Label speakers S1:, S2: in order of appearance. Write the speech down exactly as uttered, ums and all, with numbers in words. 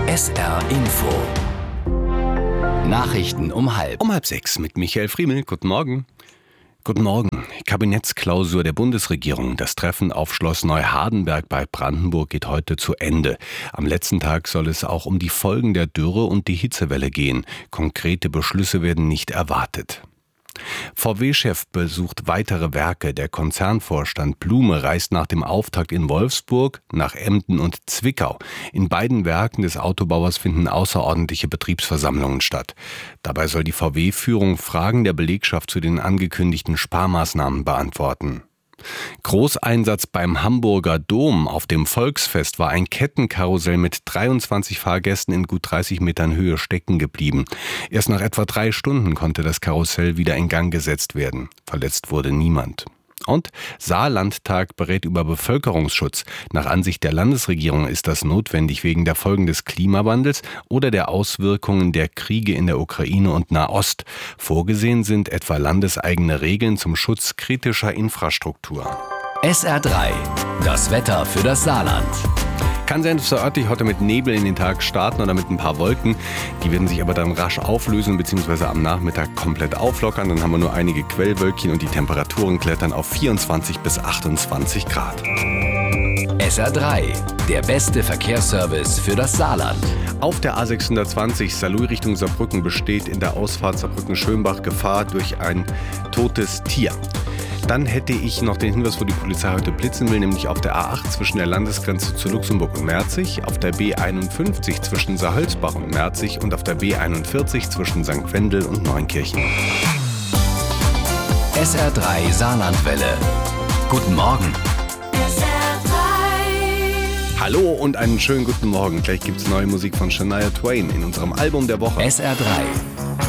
S1: S R Info. Nachrichten um halb.
S2: Um halb sechs mit Michael Friemel. Guten Morgen. Guten Morgen. Kabinettsklausur der Bundesregierung. Das Treffen auf Schloss Neuhardenberg bei Brandenburg geht heute zu Ende. Am letzten Tag soll es auch um die Folgen der Dürre und die Hitzewelle gehen. Konkrete Beschlüsse werden nicht erwartet. V W-Chef besucht weitere Werke. Der Konzernvorstand Blume reist nach dem Auftakt in Wolfsburg nach Emden und Zwickau. In beiden Werken des Autobauers finden außerordentliche Betriebsversammlungen statt. Dabei soll die V W-Führung Fragen der Belegschaft zu den angekündigten Sparmaßnahmen beantworten. Großeinsatz beim Hamburger Dom. Auf dem Volksfest war ein Kettenkarussell mit dreiundzwanzig Fahrgästen in gut dreißig Metern Höhe stecken geblieben. Erst nach etwa drei Stunden konnte das Karussell wieder in Gang gesetzt werden. Verletzt wurde niemand. Und Saarlandtag berät über Bevölkerungsschutz. Nach Ansicht der Landesregierung ist das notwendig wegen der Folgen des Klimawandels oder der Auswirkungen der Kriege in der Ukraine und Nahost. Vorgesehen sind etwa landeseigene Regeln zum Schutz kritischer Infrastruktur.
S1: S R drei. Das Wetter für das Saarland.
S2: Kann sein, dass wir örtlich heute mit Nebel in den Tag starten oder mit ein paar Wolken. Die werden sich aber dann rasch auflösen bzw. am Nachmittag komplett auflockern. Dann haben wir nur einige Quellwölkchen und die Temperaturen klettern auf vierundzwanzig bis achtundzwanzig Grad.
S1: S R drei. Der beste Verkehrsservice für das Saarland.
S2: Auf der A sechshundertzwanzig Saarlouis Richtung Saarbrücken besteht in der Ausfahrt Saarbrücken-Schönbach Gefahr durch ein totes Tier. Dann hätte ich noch den Hinweis, wo die Polizei heute blitzen will, nämlich auf der A acht zwischen der Landesgrenze zu Luxemburg und Merzig, auf der B einundfünfzig zwischen Saarhölzbach und Merzig und auf der B einundvierzig zwischen Sankt Wendel und Neunkirchen.
S1: S R drei Saarlandwelle. Guten Morgen.
S3: S R drei.
S2: Hallo und einen schönen guten Morgen. Gleich gibt's neue Musik von Shania Twain in unserem Album der Woche.
S1: S R drei.